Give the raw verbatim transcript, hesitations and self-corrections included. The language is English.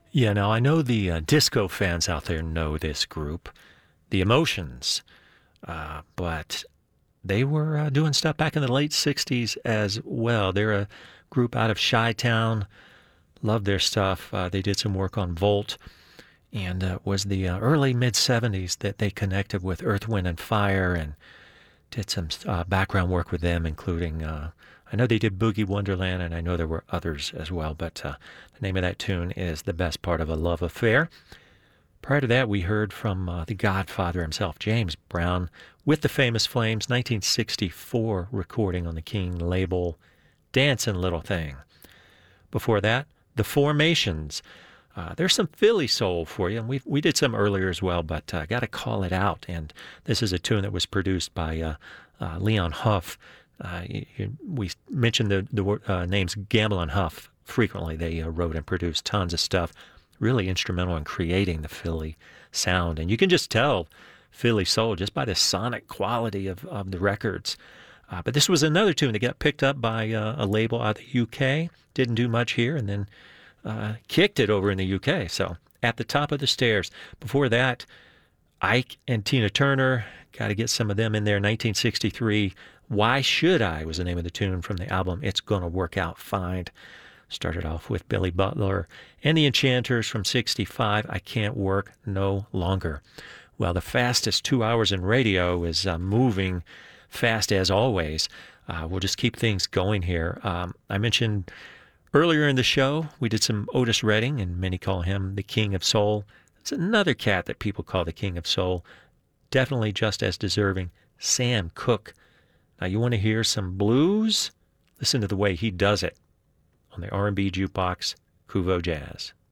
Yeah, now I know the uh, disco fans out there know this group, the Emotions, uh, but they were uh, doing stuff back in the late sixties as well. They're a group out of Chi-Town. Love their stuff. Uh, they did some work on Volt, and uh, was the uh, early mid seventies that they connected with Earth, Wind, and Fire and did some uh, background work with them, including, uh, I know they did Boogie Wonderland, and I know there were others as well, but uh, the name of that tune is The Best Part of a Love Affair. Prior to that, we heard from uh, the Godfather himself, James Brown, with the Famous Flames, nineteen sixty-four recording on the King label, Dancin' Little Thing. Before that, The Formations. Uh, there's some Philly soul for you, and we we did some earlier as well, but I uh, got to call it out. And this is a tune that was produced by uh, uh, Leon Huff. Uh, you, you, we mentioned the, the uh, names Gamble and Huff frequently. They uh, wrote and produced tons of stuff, really instrumental in creating the Philly sound. And you can just tell Philly soul just by the sonic quality of, of the records. Uh, but this was another tune that got picked up by uh, a label out of the U K. Didn't do much here, and then uh, kicked it over in the U K. So At the Top of the Stairs. Before that, Ike and Tina Turner. Got to get some of them in there. nineteen sixty-three, Why Should I was the name of the tune from the album It's Gonna Work Out Fine. Started off with Billy Butler and the Enchanters from sixty-five, I Can't Work No Longer. Well, the fastest two hours in radio is uh, moving fast as always. Uh, we'll just keep things going here. Um, I mentioned earlier in the show, we did some Otis Redding, and many call him the King of Soul. It's another cat that people call the King of Soul. Definitely just as deserving, Sam Cooke. Now, you want to hear some blues? Listen to the way he does it on the R and B Jukebox, Kuvo Jazz.